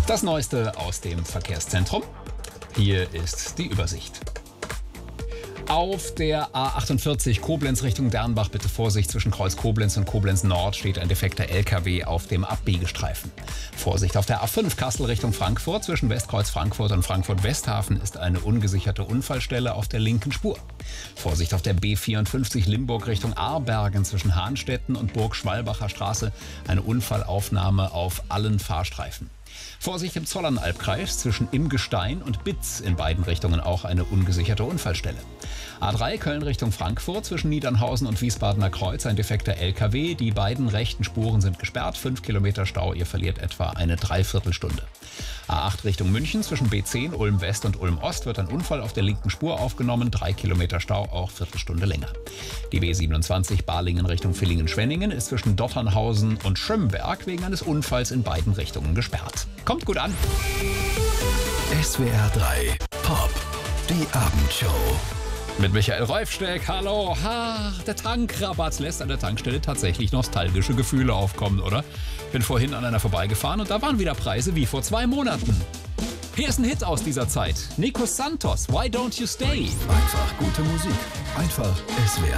Das Neueste aus dem Verkehrszentrum. Hier ist die Übersicht. Auf der A48 Koblenz Richtung Dernbach bitte Vorsicht, zwischen Kreuz Koblenz und Koblenz Nord steht ein defekter LKW auf dem Abbiegestreifen. Vorsicht auf der A5 Kassel Richtung Frankfurt, zwischen Westkreuz Frankfurt und Frankfurt Westhafen ist eine ungesicherte Unfallstelle auf der linken Spur. Vorsicht auf der B54 Limburg Richtung Aarbergen, zwischen Hahnstetten und Burg-Schwalbacher Straße eine Unfallaufnahme auf allen Fahrstreifen. Vorsicht im Zollernalbkreis, zwischen Imgestein und Bitz in beiden Richtungen auch eine ungesicherte Unfallstelle. A3 Köln Richtung Frankfurt, zwischen Niedernhausen und Wiesbadener Kreuz ein defekter LKW. Die beiden rechten Spuren sind gesperrt, 5 Kilometer Stau, ihr verliert etwa eine Dreiviertelstunde. A8 Richtung München, zwischen B10 Ulm West und Ulm Ost wird ein Unfall auf der linken Spur aufgenommen, 3 Kilometer Stau, auch Viertelstunde länger. Die B27 Balingen Richtung Villingen-Schwenningen ist zwischen Dotternhausen und Schömberg wegen eines Unfalls in beiden Richtungen gesperrt. Kommt gut an! SWR 3 Pop, die Abendshow. Mit Michael Reufsteck, hallo. Der Tankrabatt lässt an der Tankstelle tatsächlich nostalgische Gefühle aufkommen, oder? Bin vorhin an einer vorbeigefahren und da waren wieder Preise wie vor 2 Monaten. Hier ist ein Hit aus dieser Zeit. Nico Santos, Why Don't You Stay? Einfach gute Musik. Einfach SWR